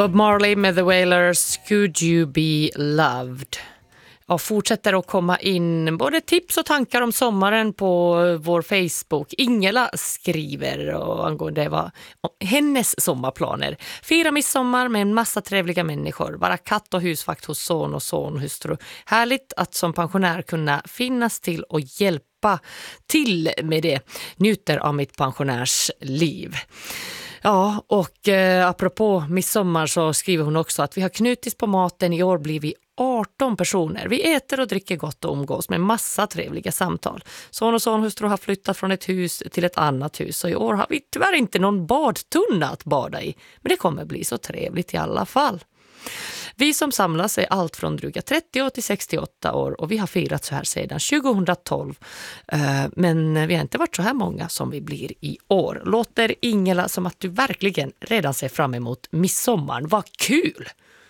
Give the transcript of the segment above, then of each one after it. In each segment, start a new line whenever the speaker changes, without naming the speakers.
Bob Marley med The Wailers, Could You Be Loved? Och fortsätter att komma in både tips och tankar om sommaren på vår Facebook. Ingela skriver och angående vad hennes sommarplaner. Fira midsommar med en massa trevliga människor. Vara katt- och husvakt hos son och sonhustru. Härligt att som pensionär kunna finnas till och hjälpa till med det. Njuter av mitt pensionärsliv. Ja, och apropå midsommar så skriver hon också att vi har knutits på maten. I år blir vi 18 personer. Vi äter och dricker gott och umgås med massa trevliga samtal. Son och sonhustru har flyttat från ett hus till ett annat hus. Och i år har vi tyvärr inte någon badtunna att bada i. Men det kommer bli så trevligt i alla fall. Vi som samlas är allt från dryga 30 år till 68 år och vi har firat så här sedan 2012. Men vi har inte varit så här många som vi blir i år. Låter Ingela som att du verkligen redan ser fram emot midsommaren. Vad kul!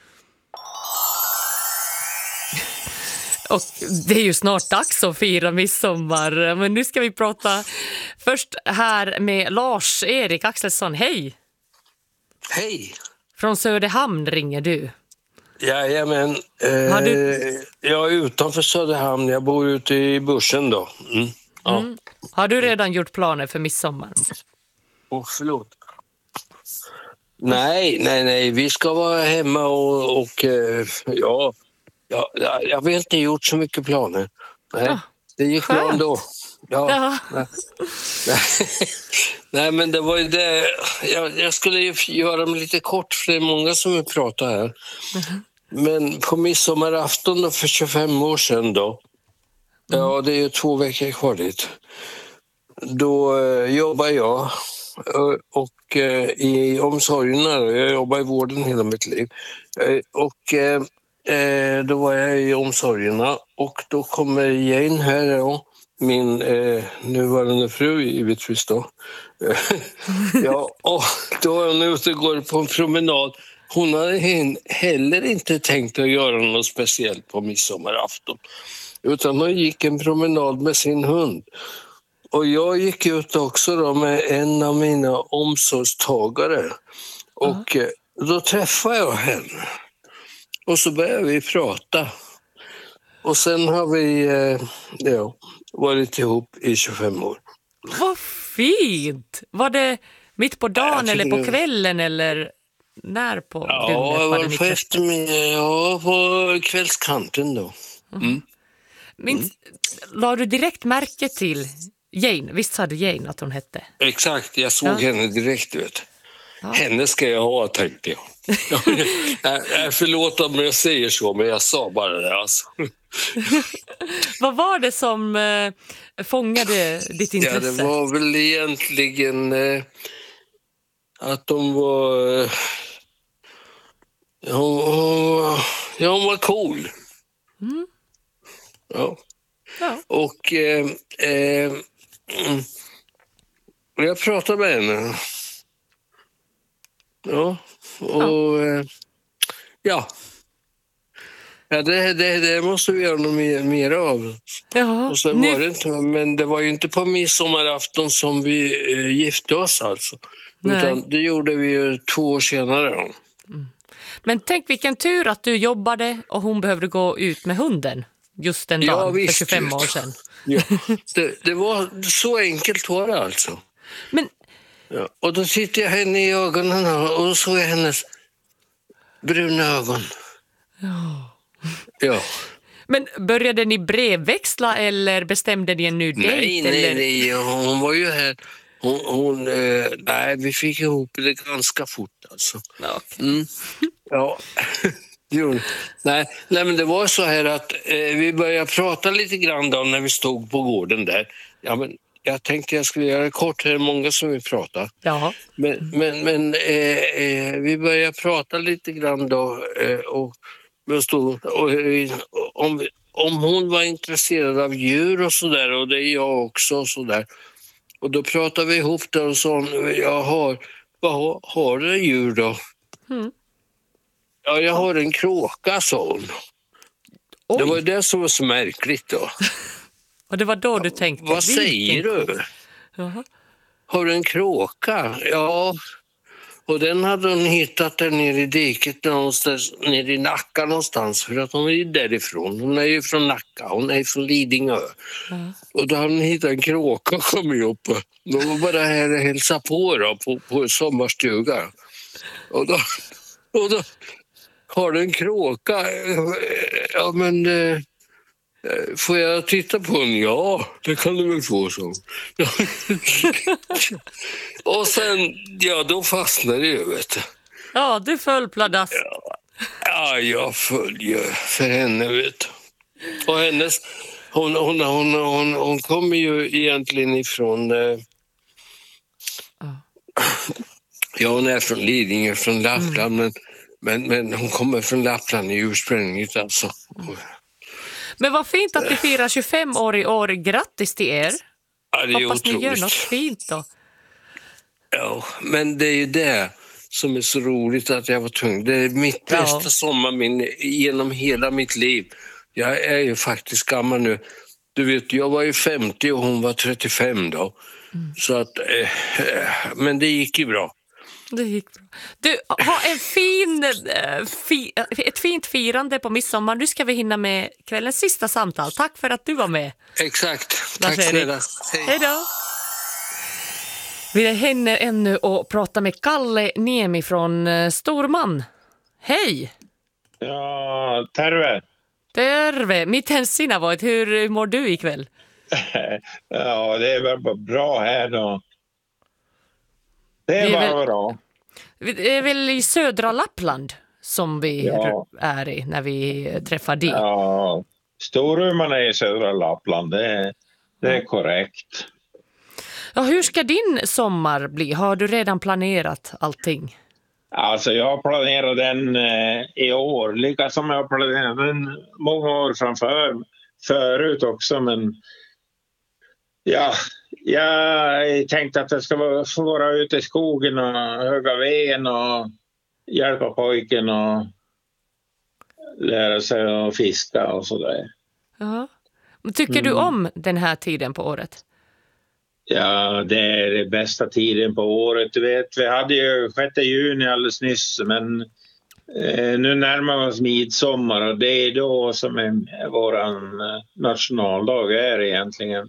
Och det är ju snart dags att fira midsommar. Men nu ska vi prata först här med Lars-Erik Axelsson. Hej!
Hej!
Från Söderhamn ringer du.
Jajamän. Jag är utanför Söderhamn. Jag bor ute i Börsen då. Ja.
Har du redan gjort planer för midsommar?
Förlåt. Nej. Vi ska vara hemma och jag har inte gjort så mycket planer. Nej, det gick bra ändå. Ja. Nej, men det var ju det. Jag skulle ju göra mig lite kort för det är många som vill prata här. Men på midsommarafton då för 25 år sedan då. Ja, det är ju 2 veckor kvar dit. Då jobbar jag och i omsorgerna. Jag jobbar i vården hela mitt liv. Då var jag i omsorgerna och då kommer Jane här då. Min nuvarande fru givetvis då. Ja, och då är hon ute och går på en promenad. Hon hade heller inte tänkt att göra något speciellt på midsommarafton. Utan hon gick en promenad med sin hund. Och jag gick ut också då med en av mina omsorgstagare. Och då träffade jag henne. Och så började vi prata. Och sen har vi varit ihop i 25 år.
Vad fint! Var det mitt på dagen eller på kvällen eller när på dygnet?
På kvällskanten då.
La du direkt märke till Jane? Visst sa du Jane att hon hette?
Exakt, jag såg henne direkt, vet. Ja. Henne ska jag ha, tänkte jag. Förlåt om jag säger så, men jag sa bara det alltså.
Vad var det som fångade ditt intresse?
Ja, det var väl egentligen att de var... hon var cool. Ja. Och jag pratade med henne. Det måste vi göra något mer av. Och sen var det inte, men det var ju inte på midsommarafton som vi gifte oss alltså. Utan det gjorde vi ju 2 år senare.
Men tänk vilken tur att du jobbade och hon behövde gå ut med hunden just den dagen för 25 år sedan.
Ja, det var så enkelt var det alltså.
Men...
Ja, och då tittade jag henne i ögonen och då såg jag hennes bruna ögon. Ja.
Men började ni brevväxla eller bestämde ni en ny dejt?
Nej, hon var ju här. Nej, vi fick ihop det ganska fort alltså.
Okay.
Ja. Nej, men det var så här att vi började prata lite grann då när vi stod på gården där. Ja, men jag tänkte jag skulle göra det kort, här är många som vill prata.
Ja.
Men vi började prata lite grann då och om hon var intresserad av djur och sådär, och det är jag också och sådär. Och då pratade vi ihop det och sa, vad har du djur då? Ja, jag har en kråka, sa hon. Oj. Det var det som var så märkligt då.
Och det var då du tänkte...
Vad säger du? Har du en kråka? Ja. Och den hade hon hittat där nere i diket någonstans, nere i Nacka någonstans, för att hon är ju därifrån. Hon är ju från Nacka, hon är från Lidingö.
Ja.
Och då hade hon hittat en kråka och kommit upp. De var bara här och hälsade på då, på sommarstuga. Och då har du en kråka. Ja, men får jag titta på den? Ja, det kan du väl få, så. Och sen, ja, då fastnade det ju, vet du.
Ja, du föll pladask.
Ja, jag följer för henne, vet du. Och hennes, hon kommer ju egentligen ifrån... Ja, hon är från Lidingö, från Lappland, men hon kommer från Lappland i ursprunget, alltså.
Men vad fint att ni firar 25 år i år. Grattis till er.
Ja, det är
Hoppas ni gör
otroligt.
något fint då.
Ja, men det är ju det som är så roligt att jag var tvungen. Det är mitt bästa sommarminne genom hela mitt liv. Jag är ju faktiskt gammal nu. Du vet, jag var ju 50 och hon var 35 då. Så att, men det gick ju bra.
Det gick bra. Du, ha ett fint firande på midsommar. Nu ska vi hinna med kvällens sista samtal. Tack för att du var med.
Exakt. Tack snälla.
Hej då. Vi hinner ännu att prata med Kalle Niemi från Storman. Hej!
Ja, terve.
Terve. Miten sinä voit? Hur mår du ikväll?
Ja, det är väl bra här då. Det är bara bra.
Det är väl i södra Lappland som vi är i när vi träffar dig.
Ja, Storuman är i södra Lappland, det är korrekt.
Ja, hur ska din sommar bli? Har du redan planerat allting?
Alltså jag har planerat den i år, lika som jag har planerat den många år förut också, men ja, jag tänkte att jag ska få vara ute i skogen och hugga ved och hjälpa pojken och lära sig att fiska och sådär.
Ja. Tycker du om den här tiden på året?
Ja, det är den bästa tiden på året. Du vet, vi hade ju 6 juni alldeles nyss, men nu närmar vi oss midsommar och det är då som är våran nationaldag är egentligen.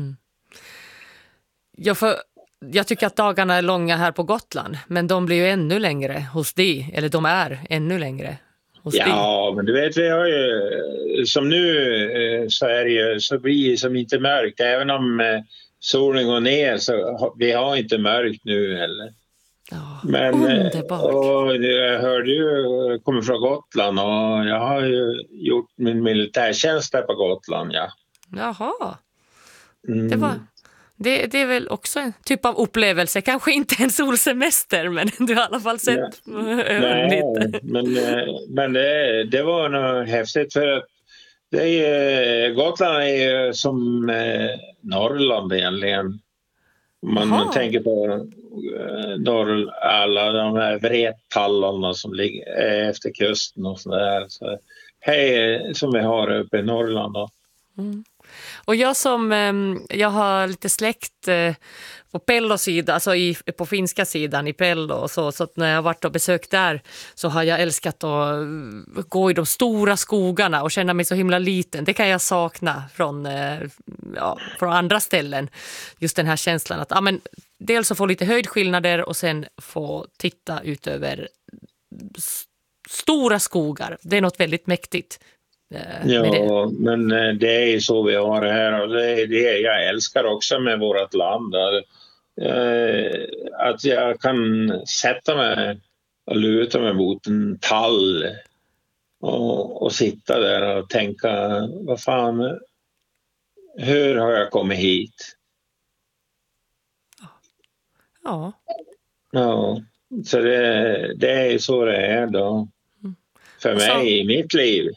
Ja, jag tycker att dagarna är långa här på Gotland, men de blir ju ännu längre hos dig, eller de är ännu längre hos dig.
Ja, men du vet, vi har ju, som nu så är det ju, så blir det som inte mörkt, även om solen går ner så vi har inte mörkt nu heller.
Ja,
men
underbart.
Och jag hörde ju, kommer från Gotland och jag har ju gjort min militärtjänst där på Gotland, ja.
Jaha. Det är väl också en typ av upplevelse, kanske inte en solsemester, men du har i alla fall sett lite.
Men det var nog häftigt för att Gotland är ju som Norrland egentligen. Man tänker på alla de här vrettallarna som ligger efter kusten och sådär. Så hej, som vi har uppe i Norrland då.
Och jag har lite släkt på Pello-sidan, alltså på finska sidan i Pello och så att när jag har varit och besökt där så har jag älskat att gå i de stora skogarna och känna mig så himla liten. Det kan jag sakna från andra ställen. Just den här känslan att dels att få lite höjdskillnader och sen få titta ut över stora skogar. Det är något väldigt mäktigt.
Ja, men det är ju så vi har det här och det är det jag älskar också med vårt land. Att jag kan sätta mig och luta mig mot en tall och sitta där och tänka, vad fan, hur har jag kommit hit?
Ja.
Ja, så det är ju så det är då. För mig i mitt liv.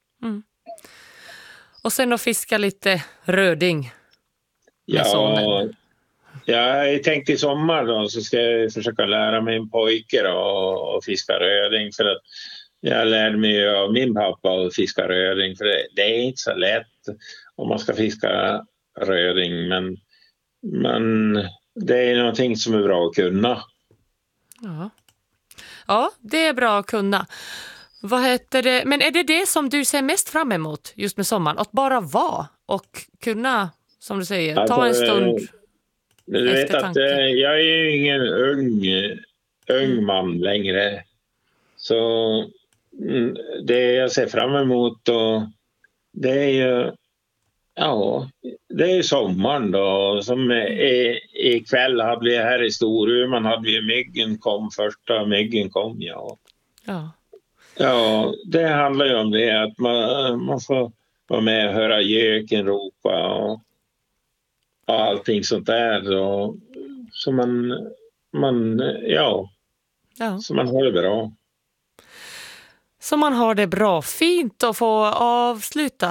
Och sen att fiska lite röding med sonen.
Jag tänkte i sommar då så ska jag försöka lära min pojke att fiska röding, för att jag lärde mig av min pappa att fiska röding, för det är inte så lätt om man ska fiska röding, men det är någonting som är bra att kunna.
Ja. Ja, det är bra att kunna. Vad heter det? Men är det som du ser mest fram emot just med sommaren? Att bara vara och kunna, som du säger, ta en stund
Du vet att
eftertanke.
jag är ju ingen ung man längre. Så det jag ser fram emot då, det är ju det är sommaren då. Som ikväll hade vi här i Storuman hade vi första myggen kom. Ja, det handlar ju om det att man får vara med och höra göken ropa och allting sånt där. Och, så så man har det bra.
Så man har det bra. Fint att få avsluta